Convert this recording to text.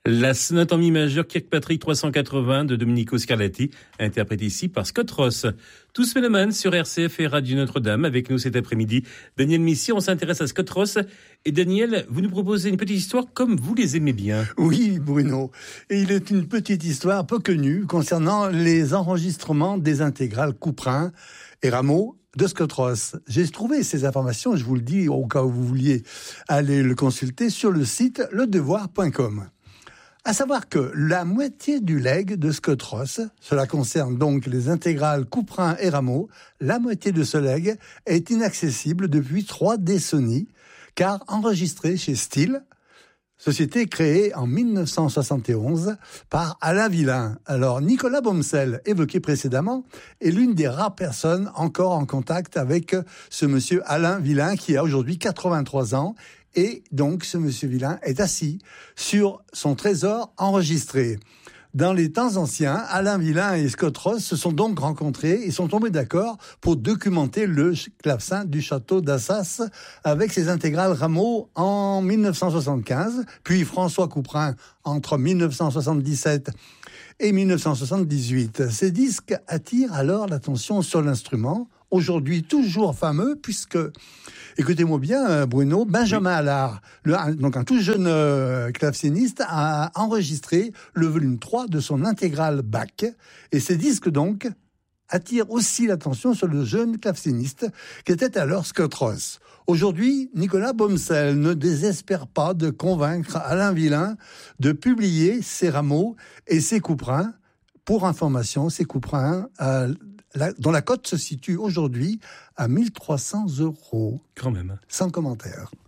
La sonate en mi majeur Kirkpatrick 380 de Domenico Scarlatti, interprétée ici par Scott Ross. Tous Mélomanes sur RCF et Radio Notre-Dame. Avec nous cet après-midi, Daniel Missy, on s'intéresse à Scott Ross. Et Daniel, vous nous proposez une petite histoire comme vous les aimez bien. Oui, Bruno. Et il est une petite histoire peu connue concernant les enregistrements des intégrales Couperin et Rameau de Scott Ross. J'ai trouvé ces informations, je vous le dis au cas où vous vouliez aller le consulter, sur le site ledevoir.com. À savoir que la moitié du legs de Scott Ross, cela concerne donc les intégrales Couperin et Rameau, la moitié de ce legs est inaccessible depuis 3 décennies, car enregistré chez Steel, société créée en 1971 par Alain Villain. Alors, Nicolas Bomsel, évoqué précédemment, est l'une des rares personnes encore en contact avec ce monsieur Alain Villain, qui a aujourd'hui 83 ans. Et donc, ce monsieur Villain est assis sur son trésor enregistré. Dans les temps anciens, Alain Villain et Scott Ross se sont donc rencontrés et sont tombés d'accord pour documenter le clavecin du château d'Assas avec ses intégrales Rameau en 1975, puis François Couperin entre 1977 et 1978. Ces disques attirent alors l'attention sur l'instrument, aujourd'hui toujours fameux, puisque, écoutez-moi bien Bruno, Benjamin Allard, donc un tout jeune claveciniste, a enregistré le volume 3 de son intégrale Bach. Et ces disques donc attirent aussi l'attention sur le jeune claveciniste qui était alors Scott Ross. Aujourd'hui, Nicolas Bomsel ne désespère pas de convaincre Alain Villain de publier ses Rameaux et ses Couperins. Pour information, ces Couperins dont la cote se situe aujourd'hui à 1 300 €. Quand même. Sans commentaire.